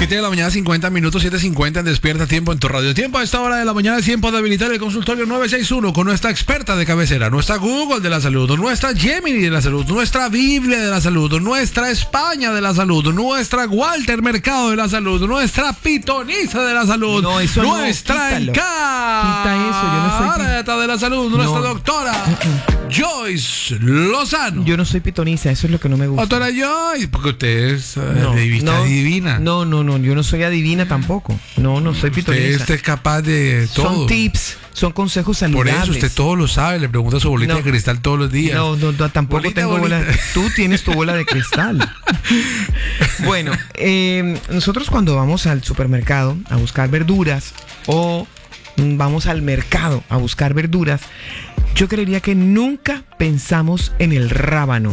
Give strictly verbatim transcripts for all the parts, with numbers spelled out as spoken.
siete de la mañana, cincuenta minutos, siete cincuenta en Despierta Tiempo en tu radio. Tiempo a esta hora de la mañana es tiempo de habilitar el consultorio nueve seis uno con nuestra experta de cabecera, nuestra Google de la salud, nuestra Gemini de la salud, nuestra Biblia de la salud, nuestra España de la salud, nuestra Walter Mercado de la salud, nuestra Pitonisa de la salud, no, eso nuestra no, Encarta de la salud, nuestra no. doctora uh-uh. Joyce Lozano. Yo no soy pitonisa, eso es lo que no me gusta. Doctora Joyce, porque usted es uh, no, divina, no, divina. No, no, no, yo no soy adivina tampoco. No, no soy pitonisa. Usted, usted es capaz de todo. Son tips, son consejos saludables. Por eso usted todo lo sabe, le pregunta a su bolita no. de cristal todos los días. No, no, no tampoco bolita, tengo bolita. bola. Tú tienes tu bola de cristal. Bueno, eh, nosotros cuando vamos al supermercado a buscar verduras o vamos al mercado a buscar verduras, yo creería que nunca pensamos en el rábano.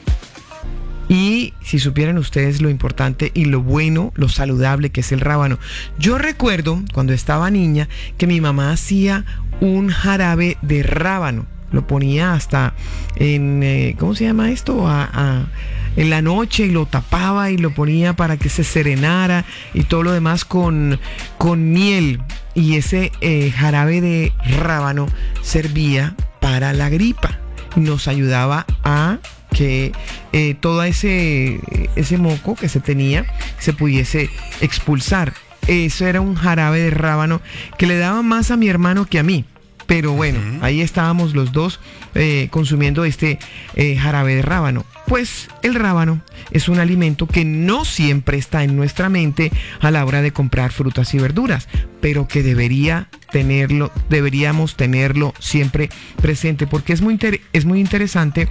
Y si supieran ustedes lo importante y lo bueno, lo saludable que es el rábano. Yo recuerdo cuando estaba niña que mi mamá hacía un jarabe de rábano. Lo ponía hasta en, eh, ¿cómo se llama esto? A, a, en la noche y lo tapaba y lo ponía para que se serenara y todo lo demás con, con miel. Y ese eh, jarabe de rábano servía para la gripa. Nos ayudaba a que eh, todo ese, ese moco que se tenía se pudiese expulsar. Eso era un jarabe de rábano que le daba más a mi hermano que a mí. Pero bueno, uh-huh. ahí estábamos los dos eh, consumiendo este eh, jarabe de rábano. Pues el rábano es un alimento que no siempre está en nuestra mente a la hora de comprar frutas y verduras, pero que debería tenerlo, deberíamos tenerlo siempre presente, porque es muy, inter- es muy interesante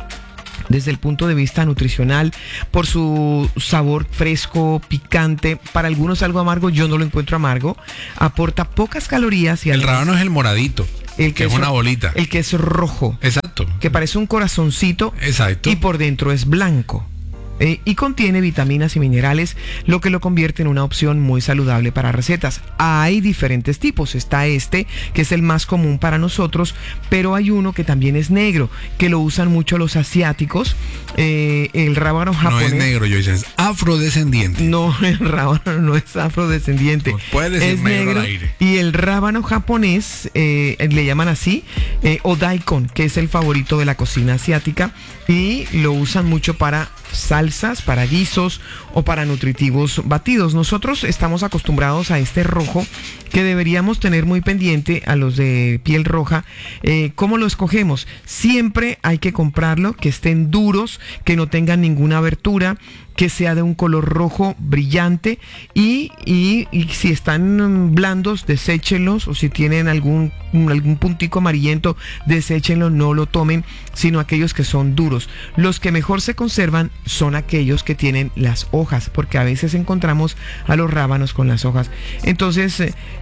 desde el punto de vista nutricional, por su sabor fresco, picante, para algunos algo amargo, yo no lo encuentro amargo, aporta pocas calorías y el además, rábano es el moradito, el que, que es una bolita, el que es rojo, exacto, que parece un corazoncito, exacto, y por dentro es blanco. Eh, y contiene vitaminas y minerales, lo que lo convierte en una opción muy saludable para recetas. Hay diferentes tipos, está este, que es el más común para nosotros, pero hay uno que también es negro, que lo usan mucho los asiáticos, eh, el rábano japonés. No es negro, yo dices, es afrodescendiente. No, el rábano no es afrodescendiente, no puede decir es negro, negro al aire. Y el rábano japonés, eh, le llaman así, eh, o daikon, que es el favorito de la cocina asiática, y lo usan mucho para salsas, para guisos o para nutritivos batidos. Nosotros estamos acostumbrados a este rojo que deberíamos tener muy pendiente a los de piel roja. Eh, ¿Cómo lo escogemos? Siempre hay que comprarlo, que estén duros, que no tengan ninguna abertura, que sea de un color rojo brillante y, y, y si están blandos, deséchenlos, o si tienen algún, algún puntico amarillento, deséchenlo, no lo tomen, sino aquellos que son duros. Los que mejor se conservan son aquellos que tienen las hojas, porque a veces encontramos a los rábanos con las hojas. Entonces,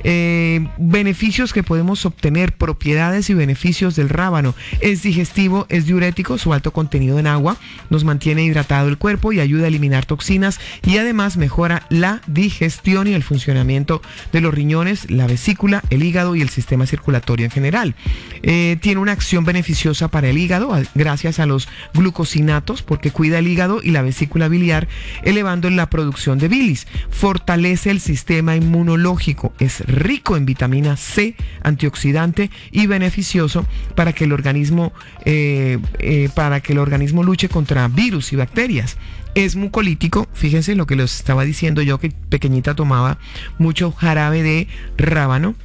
eh, beneficios que podemos obtener, propiedades y beneficios del rábano: es digestivo, es diurético, su alto contenido en agua nos mantiene hidratado el cuerpo y ayuda a eliminar toxinas, y además mejora la digestión y el funcionamiento de los riñones, la vesícula, el hígado y el sistema circulatorio en general. Eh, tiene una acción beneficiosa para el hígado gracias a los glucosinatos, porque cuida el hígado y la vesícula biliar, elevando la producción de bilis. Fortalece el sistema inmunológico, es rico en vitamina C, antioxidante y beneficioso para que el organismo eh, eh, para que el organismo luche contra virus y bacterias. Es mucolítico, fíjense lo que les estaba diciendo yo, que pequeñita tomaba mucho jarabe de rábano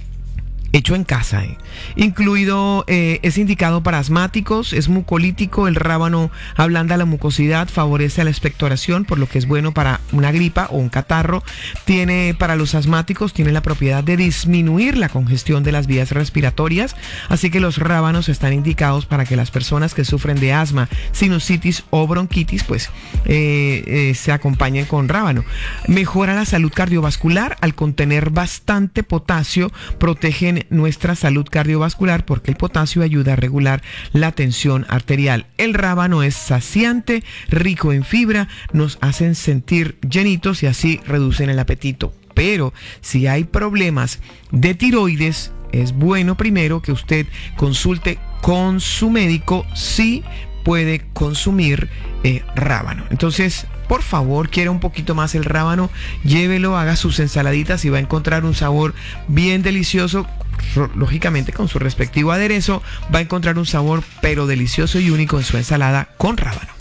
hecho en casa, eh. incluido, eh, es indicado para asmáticos, es mucolítico, el rábano ablanda la mucosidad, favorece la expectoración, por lo que es bueno para una gripa o un catarro. Tiene, para los asmáticos, tiene la propiedad de disminuir la congestión de las vías respiratorias, así que los rábanos están indicados para que las personas que sufren de asma, sinusitis o bronquitis, pues eh, eh, se acompañen con rábano. Mejora la salud cardiovascular al contener bastante potasio, protegen nuestra salud cardiovascular porque el potasio ayuda a regular la tensión arterial. El rábano es saciante, rico en fibra, nos hacen sentir llenitos y así reducen el apetito. Pero si hay problemas de tiroides, es bueno primero que usted consulte con su médico si puede consumir eh, rábano. Entonces, por favor, quiere un poquito más el rábano, llévelo, haga sus ensaladitas y va a encontrar un sabor bien delicioso. Lógicamente con su respectivo aderezo va a encontrar un sabor pero delicioso y único en su ensalada con rábano.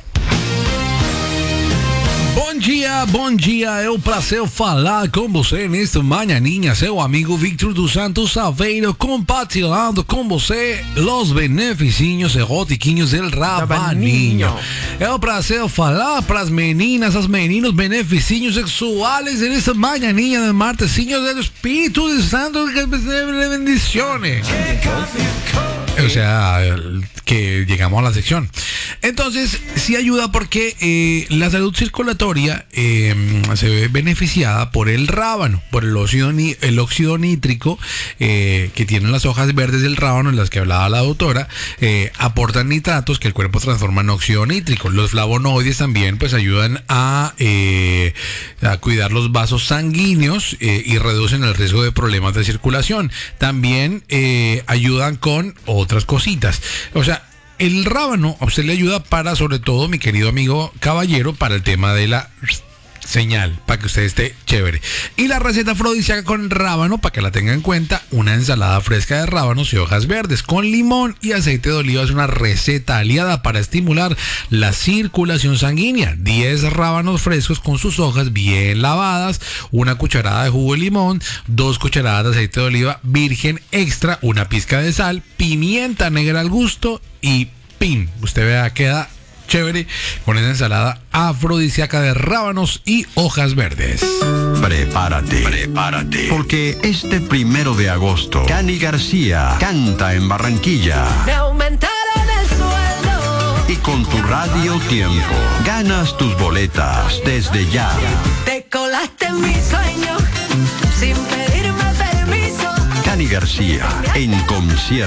Bom dia, bom dia, é um prazer falar com você nesta manhãinha, seu amigo Victor dos Santos Aveiro, compartilhando com você os beneficinhos erotiquinhos del rabaninho. É um prazer falar para as meninas, as meninos, beneficinhos sexuales nesta manhãinha de martesinho del Espírito de Santo, que bendiciones. O sea, que llegamos a la sección. Entonces, sí ayuda porque eh, la salud circulatoria eh, se ve beneficiada por el rábano, por el óxido, ni, el óxido nítrico eh, que tienen las hojas verdes del rábano, en las que hablaba la doctora, eh, aportan nitratos que el cuerpo transforma en óxido nítrico. Los flavonoides también pues ayudan a, eh, a cuidar los vasos sanguíneos eh, y reducen el riesgo de problemas de circulación. También eh, ayudan con otras cositas. O sea, el rábano a usted le ayuda para, sobre todo, mi querido amigo caballero, para el tema de la señal, para que usted esté chévere. Y la receta afrodisíaca con rábano, para que la tenga en cuenta: una ensalada fresca de rábanos y hojas verdes con limón y aceite de oliva. Es una receta aliada para estimular la circulación sanguínea. diez rábanos frescos con sus hojas bien lavadas, una cucharada de jugo de limón, dos cucharadas de aceite de oliva virgen extra, una pizca de sal, pimienta negra al gusto y pin. Usted vea, queda chévere con esa ensalada afrodisíaca de rábanos y hojas verdes. Prepárate, prepárate, porque este primero de agosto, Cani García canta en Barranquilla. Me aumentaron el sueldo. Y con tu Radio Tiempo, ganas tus boletas desde ya. Te colaste en mi sueño, sin pedirme permiso. Cani García, en concierto.